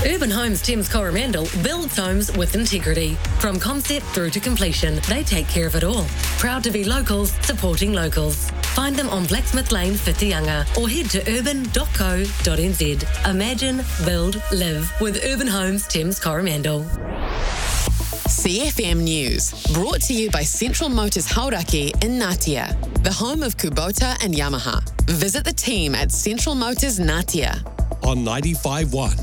Urban Homes Thames Coromandel builds homes with integrity. From concept through to completion, they take care of it all. Proud to be locals, supporting locals. Find them on Blacksmith Lane, Whitianga, or head to urban.co.nz. Imagine, build, live with Urban Homes Thames Coromandel. CFM News, brought to you by Central Motors Hauraki in Ngatea, the home of Kubota and Yamaha. Visit the team at Central Motors Ngatea. On 95.1,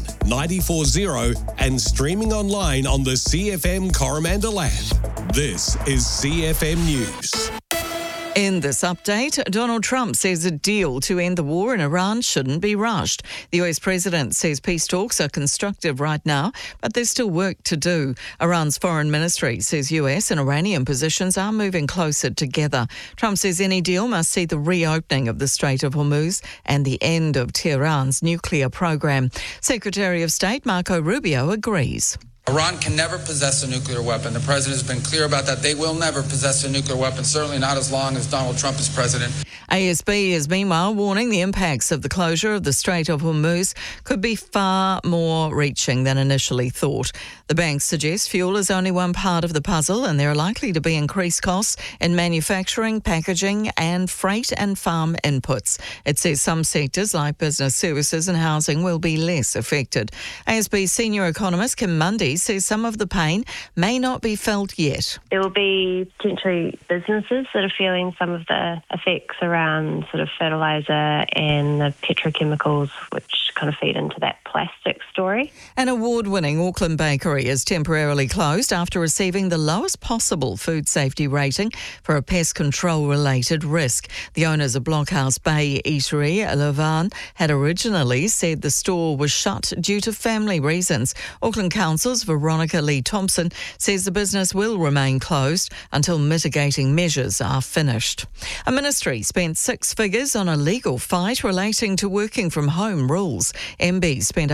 94.0 and streaming online on the CFM Coromandel app. This is CFM News. In this update, Donald Trump says a deal to end the war in Iran shouldn't be rushed. The US president says peace talks are constructive right now, but there's still work to do. Iran's foreign ministry says US and Iranian positions are moving closer together. Trump says any deal must see the reopening of the Strait of Hormuz and the end of Tehran's nuclear program. Secretary of State Marco Rubio agrees. Iran can never possess a nuclear weapon. The president has been clear about that. They will never possess a nuclear weapon, certainly not as long as Donald Trump is president. ASB is meanwhile warning the impacts of the closure of the Strait of Hormuz could be far more reaching than initially thought. The bank suggests fuel is only one part of the puzzle and there are likely to be increased costs in manufacturing, packaging and freight and farm inputs. It says some sectors like business services and housing will be less affected. ASB senior economist Kim Mundy says some of the pain may not be felt yet. There will be potentially businesses that are feeling some of the effects around sort of fertiliser and the petrochemicals which kind of feed into that plastic story. An award-winning Auckland bakery is temporarily closed after receiving the lowest possible food safety rating for a pest control-related risk. The owners of Blockhouse Bay Eatery, Levan, had originally said the store was shut due to family reasons. Auckland Council's Veronica Lee Thompson says the business will remain closed until mitigating measures are finished. A ministry spent six figures on a legal fight relating to working from home rules. MB spent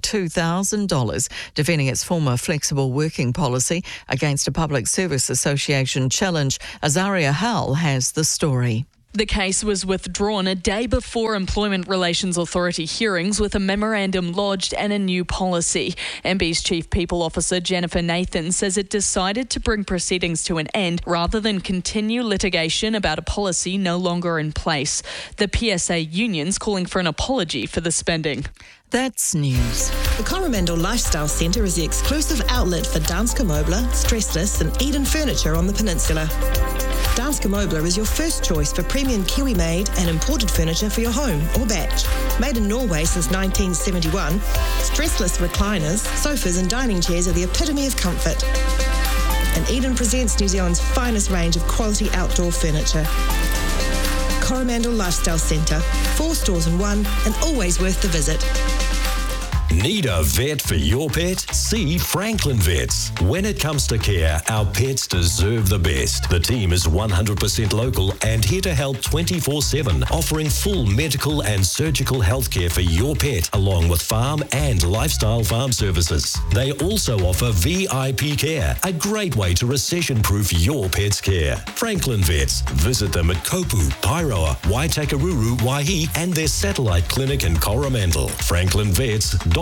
$102,000 defending its former flexible working policy against a Public Service Association challenge. Azaria Howell has the story. The case was withdrawn a day before Employment Relations Authority hearings with a memorandum lodged and a new policy. MB's Chief People Officer Jennifer Nathan says it decided to bring proceedings to an end rather than continue litigation about a policy no longer in place. The PSA union's calling for an apology for the spending. That's news. The Coromandel Lifestyle Centre is the exclusive outlet for Danske Møbler, Stressless and Eden Furniture on the peninsula. Danske Møbler is your first choice for premium Kiwi-made and imported furniture for your home or batch. Made in Norway since 1971, stressless recliners, sofas and dining chairs are the epitome of comfort. And Eden presents New Zealand's finest range of quality outdoor furniture. Coromandel Lifestyle Centre, 4 stores in one and always worth the visit. Need a vet for your pet? See Franklin Vets. When it comes to care, our pets deserve the best. The team is 100% local and here to help 24/7, offering full medical and surgical healthcare for your pet, along with farm and lifestyle farm services. They also offer VIP care, a great way to recession-proof your pet's care. Franklin Vets. Visit them at Kopu, Pairoa, Waitakaruru, Waihi, and their satellite clinic in Coromandel. FranklinVets.co.nz.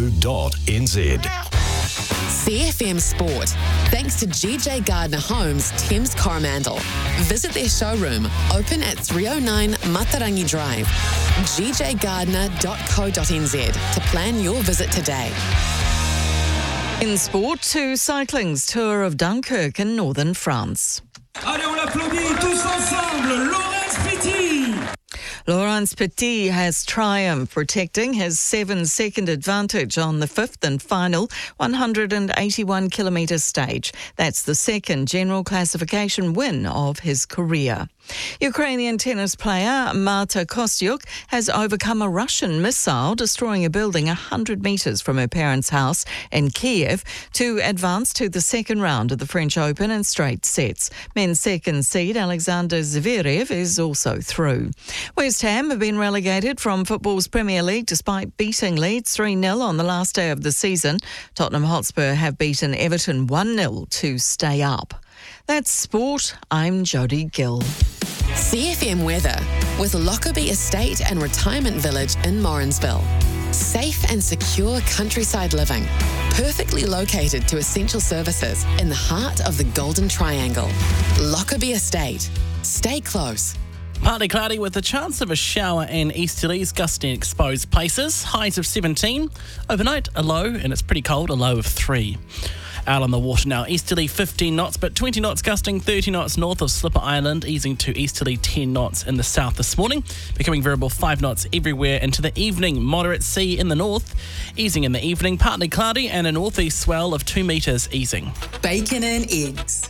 CFM Sport, thanks to GJ Gardner Homes, Thames Coromandel. Visit their showroom, open at 309 Matarangi Drive. gjgardner.co.nz to plan your visit today. In sport, to cycling's Tour of Dunkirk in northern France. Allez, on l'applaudit tous ensemble, Laurens Petit! Laurens Petit has triumphed, protecting his 7-second advantage on the fifth and final 181-kilometre stage. That's the second general classification win of his career. Ukrainian tennis player Marta Kostyuk has overcome a Russian missile destroying a building 100 metres from her parents' house in Kiev to advance to the second round of the French Open in straight sets. Men's second seed Alexander Zverev is also through. West Ham have been relegated from football's Premier League despite beating Leeds 3-0 on the last day of the season. Tottenham Hotspur have beaten Everton 1-0 to stay up. That's sport. I'm Jodie Gill. CFM weather with Lockerbie Estate and Retirement Village in Morrinsville. Safe and secure countryside living, perfectly located to essential services in the heart of the Golden Triangle. Lockerbie Estate. Stay close. Partly cloudy with a chance of a shower and easterlies gusting exposed places. Highs of 17. Overnight, a low, and it's pretty cold, a low of 3. Out on the water now, easterly 15 knots, but 20 knots gusting, 30 knots north of Slipper Island, easing to easterly 10 knots in the south this morning, becoming variable 5 knots everywhere into the evening. Moderate sea in the north, easing in the evening, partly cloudy, and a northeast swell of 2 metres easing. Bacon and eggs.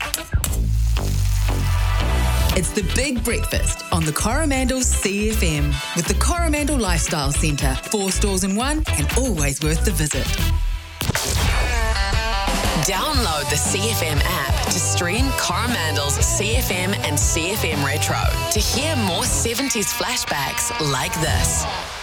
It's the big breakfast on the Coromandel CFM with the Coromandel Lifestyle Centre. 4 stores in one and always worth the visit. Download the CFM app to stream Coromandel's CFM and CFM Retro to hear more 70s flashbacks like this.